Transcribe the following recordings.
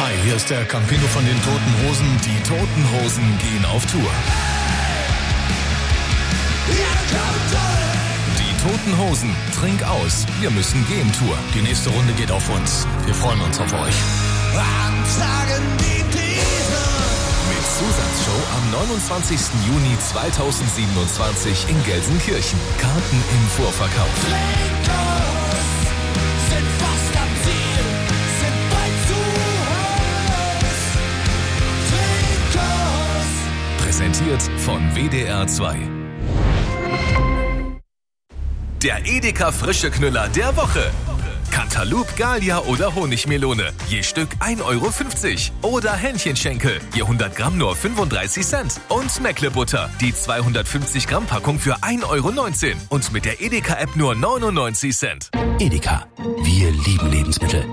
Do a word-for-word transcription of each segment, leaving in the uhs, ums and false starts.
Hi, hier ist der Campino von den Toten Hosen. Die Toten Hosen gehen auf Tour. Die Toten Hosen, trink aus, wir müssen gehen Tour. Die nächste Runde geht auf uns. Wir freuen uns auf euch. Mit Zusatzshow am neunundzwanzigsten Juni zweitausendsiebenundzwanzig in Gelsenkirchen. Karten im Vorverkauf. Sind fast am Ziel, sind bald zu Haus. Präsentiert von W D R zwei. Der Edeka Frische Knüller der Woche. Cantaloupe, Gallia oder Honigmelone. Je Stück ein Euro fünfzig. Oder Hähnchenschenkel. Je hundert Gramm nur fünfunddreißig Cent. Und Meckle-Butter. Die zweihundertfünfzig Gramm Packung für ein Euro neunzehn. Und mit der Edeka-App nur neunundneunzig Cent. Edeka. Wir lieben Lebensmittel.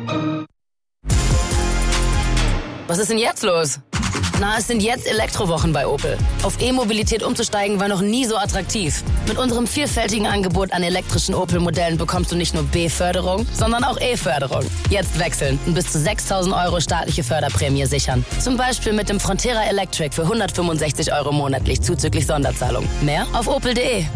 Was ist denn jetzt los? Na, es sind jetzt Elektrowochen bei Opel. Auf E-Mobilität umzusteigen war noch nie so attraktiv. Mit unserem vielfältigen Angebot an elektrischen Opel-Modellen bekommst du nicht nur B-Förderung, sondern auch E-Förderung. Jetzt wechseln und bis zu sechstausend Euro staatliche Förderprämie sichern. Zum Beispiel mit dem Frontera Electric für hundertfünfundsechzig Euro monatlich zuzüglich Sonderzahlung. Mehr auf opel punkt de.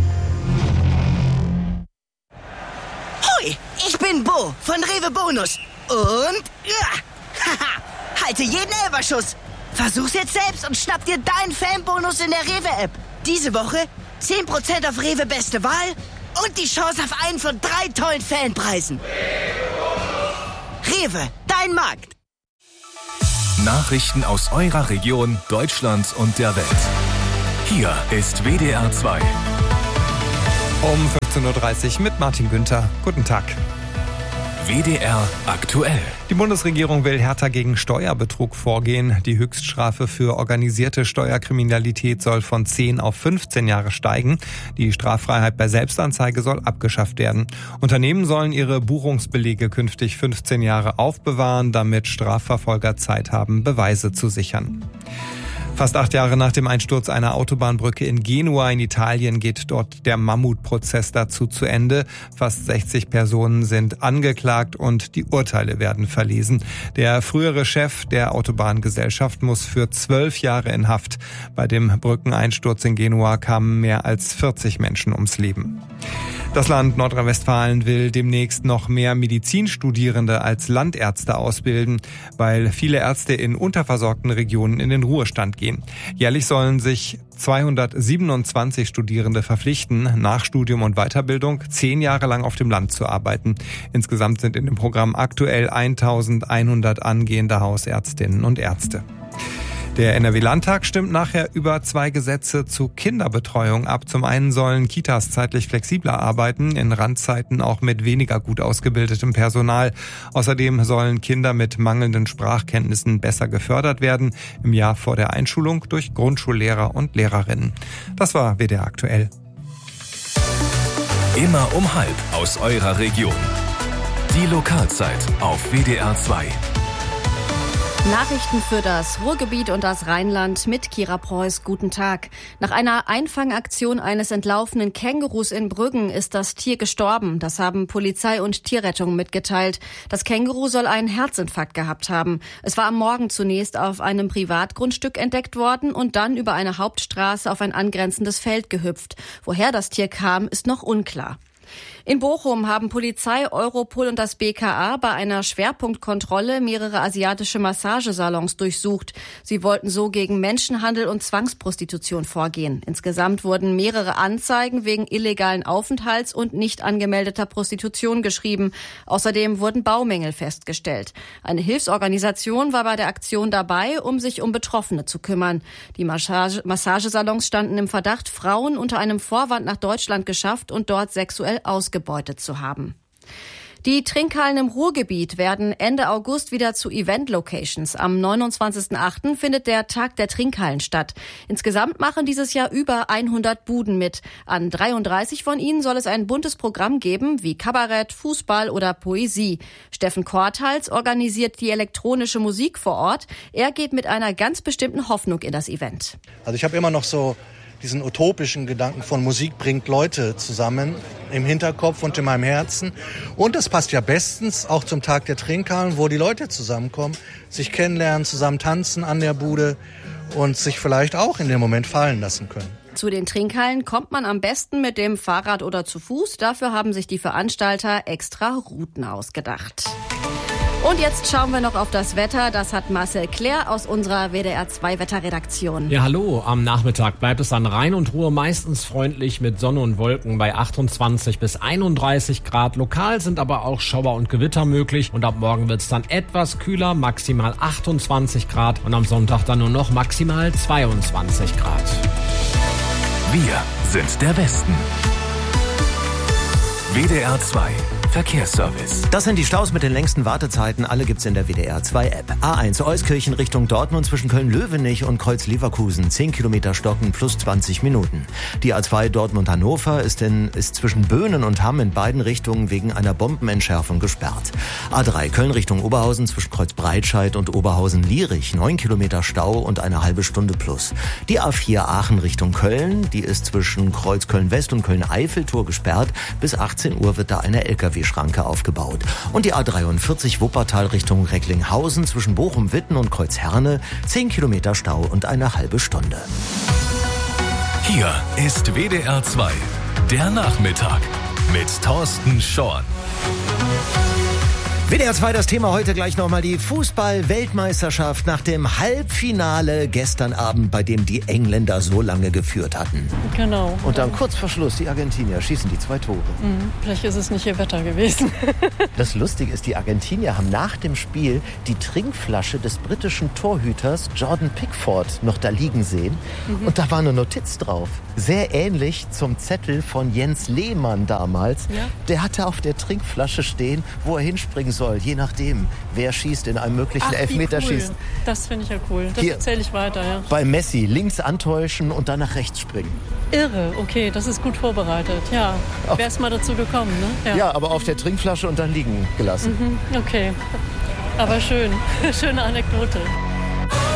Hoi, ich bin Bo von Rewe Bonus. Und ja, haha, halte jeden Elferschuss. Versuch's jetzt selbst und schnapp dir deinen Fanbonus in der Rewe-App. Diese Woche zehn Prozent auf Rewe Beste Wahl und die Chance auf einen von drei tollen Fanpreisen. Rewe, dein Markt. Nachrichten aus eurer Region, Deutschland und der Welt. Hier ist W D R zwei. Um fünfzehn Uhr dreißig mit Martin Günther. Guten Tag. W D R aktuell. Die Bundesregierung will härter gegen Steuerbetrug vorgehen. Die Höchststrafe für organisierte Steuerkriminalität soll von zehn auf fünfzehn Jahre steigen. Die Straffreiheit bei Selbstanzeige soll abgeschafft werden. Unternehmen sollen ihre Buchungsbelege künftig fünfzehn Jahre aufbewahren, damit Strafverfolger Zeit haben, Beweise zu sichern. Fast acht Jahre nach dem Einsturz einer Autobahnbrücke in Genua in Italien geht dort der Mammutprozess dazu zu Ende. Fast sechzig Personen sind angeklagt und die Urteile werden verlesen. Der frühere Chef der Autobahngesellschaft muss für zwölf Jahre in Haft. Bei dem Brückeneinsturz in Genua kamen mehr als vierzig Menschen ums Leben. Das Land Nordrhein-Westfalen will demnächst noch mehr Medizinstudierende als Landärzte ausbilden, weil viele Ärzte in unterversorgten Regionen in den Ruhestand gehen. Jährlich sollen sich zweihundertsiebenundzwanzig Studierende verpflichten, nach Studium und Weiterbildung zehn Jahre lang auf dem Land zu arbeiten. Insgesamt sind in dem Programm aktuell eintausendeinhundert angehende Hausärztinnen und Ärzte. Der N R W-Landtag stimmt nachher über zwei Gesetze zu Kinderbetreuung ab. Zum einen sollen Kitas zeitlich flexibler arbeiten, in Randzeiten auch mit weniger gut ausgebildetem Personal. Außerdem sollen Kinder mit mangelnden Sprachkenntnissen besser gefördert werden, im Jahr vor der Einschulung durch Grundschullehrer und Lehrerinnen. Das war W D R aktuell. Immer um halb aus eurer Region. Die Lokalzeit auf W D R zwei. Nachrichten für das Ruhrgebiet und das Rheinland mit Kira Preuß. Guten Tag. Nach einer Einfangaktion eines entlaufenen Kängurus in Brüggen ist das Tier gestorben. Das haben Polizei und Tierrettung mitgeteilt. Das Känguru soll einen Herzinfarkt gehabt haben. Es war am Morgen zunächst auf einem Privatgrundstück entdeckt worden und dann über eine Hauptstraße auf ein angrenzendes Feld gehüpft. Woher das Tier kam, ist noch unklar. In Bochum haben Polizei, Europol und das B K A bei einer Schwerpunktkontrolle mehrere asiatische Massagesalons durchsucht. Sie wollten so gegen Menschenhandel und Zwangsprostitution vorgehen. Insgesamt wurden mehrere Anzeigen wegen illegalen Aufenthalts und nicht angemeldeter Prostitution geschrieben. Außerdem wurden Baumängel festgestellt. Eine Hilfsorganisation war bei der Aktion dabei, um sich um Betroffene zu kümmern. Die Massage- Massagesalons standen im Verdacht, Frauen unter einem Vorwand nach Deutschland geschafft und dort sexuell ausgebeutet zu haben. Die Trinkhallen im Ruhrgebiet werden Ende August wieder zu Event-Locations. Am neunundzwanzigsten achten findet der Tag der Trinkhallen statt. Insgesamt machen dieses Jahr über hundert Buden mit. An dreiunddreißig von ihnen soll es ein buntes Programm geben, wie Kabarett, Fußball oder Poesie. Steffen Korthals organisiert die elektronische Musik vor Ort. Er geht mit einer ganz bestimmten Hoffnung in das Event. Also ich habe immer noch so diesen utopischen Gedanken von Musik bringt Leute zusammen im Hinterkopf und in meinem Herzen. Und das passt ja bestens auch zum Tag der Trinkhallen, wo die Leute zusammenkommen, sich kennenlernen, zusammen tanzen an der Bude und sich vielleicht auch in dem Moment fallen lassen können. Zu den Trinkhallen kommt man am besten mit dem Fahrrad oder zu Fuß. Dafür haben sich die Veranstalter extra Routen ausgedacht. Und jetzt schauen wir noch auf das Wetter. Das hat Marcel Claire aus unserer W D R zwei Wetterredaktion. Ja, hallo. Am Nachmittag bleibt es an Rhein und Ruhr meistens freundlich mit Sonne und Wolken bei achtundzwanzig bis einunddreißig Grad. Lokal sind aber auch Schauer und Gewitter möglich. Und ab morgen wird es dann etwas kühler, maximal achtundzwanzig Grad. Und am Sonntag dann nur noch maximal zweiundzwanzig Grad. Wir sind der Westen. W D R zwei Verkehrsservice. Das sind die Staus mit den längsten Wartezeiten. Alle gibt's in der W D R zwei App. A eins Euskirchen Richtung Dortmund zwischen Köln-Löwenich und Kreuz-Leverkusen. zehn Kilometer Stocken plus zwanzig Minuten. Die A zwei Dortmund-Hannover ist, in, ist zwischen Böhnen und Hamm in beiden Richtungen wegen einer Bombenentschärfung gesperrt. A drei Köln Richtung Oberhausen zwischen Kreuz-Breitscheid und Oberhausen-Lierich. neun Kilometer Stau und eine halbe Stunde plus. Die A vier Aachen Richtung Köln. Die ist zwischen Kreuz Köln-West und Köln-Eiffeltor gesperrt. Bis achtzehn Uhr wird da eine L K W-Schranke aufgebaut. Und die A dreiundvierzig Wuppertal Richtung Recklinghausen zwischen Bochum-Witten und Kreuzherne. zehn Kilometer Stau und eine halbe Stunde. Hier ist W D R zwei, der Nachmittag mit Thorsten Schorn. W D R zwei, das Thema heute gleich nochmal die Fußball-Weltmeisterschaft nach dem Halbfinale gestern Abend, bei dem die Engländer so lange geführt hatten. Genau. Und dann kurz vor Schluss, die Argentinier schießen die zwei Tore. Mhm. Vielleicht ist es nicht ihr Wetter gewesen. Das Lustige ist, die Argentinier haben nach dem Spiel die Trinkflasche des britischen Torhüters Jordan Pickford noch da liegen sehen. Mhm. Und da war eine Notiz drauf. Sehr ähnlich zum Zettel von Jens Lehmann damals. Ja. Der hatte auf der Trinkflasche stehen, wo er hinspringen soll, je nachdem, wer schießt in einem möglichen Ach, Elfmeterschieß. Cool. Das finde ich ja cool. Das erzähle ich weiter, ja. Bei Messi links antäuschen und dann nach rechts springen. Irre, okay, das ist gut vorbereitet, ja. Wäre es mal dazu gekommen, ne? Ja. ja, aber auf der Trinkflasche und dann liegen gelassen. Mhm, okay, aber schön. Schöne Anekdote.